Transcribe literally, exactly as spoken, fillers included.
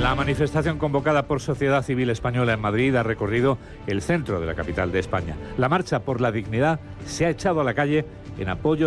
La manifestación convocada por Sociedad Civil Española en Madrid ha recorrido el centro de la capital de España. La marcha por la dignidad se ha echado a la calle en apoyo